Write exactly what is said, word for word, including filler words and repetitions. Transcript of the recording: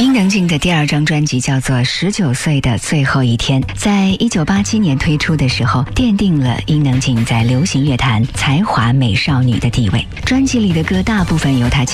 伊能静的第二张专辑叫做《十九岁的最后一天》，在一九八七年推出的时候，奠定了伊能静在流行乐坛才华美少女的地位。专辑里的歌大部分由她